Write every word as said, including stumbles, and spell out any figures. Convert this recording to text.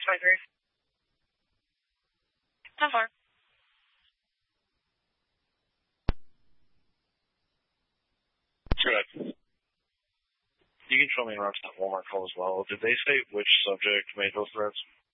five three. ten four. Correct. You can show me around that Walmart call as well. Did they say which subject made those threats?